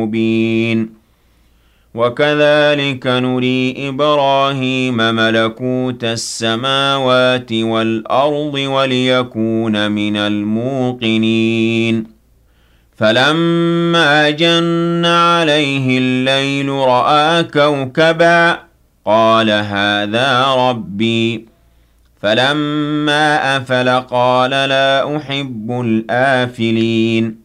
مبين وكذلك نري إبراهيم ملكوت السماوات والأرض وليكون من الموقنين فلما جن عليه الليل رأى كوكبا قال هذا ربي فلما أفل قال لا أحب الآفلين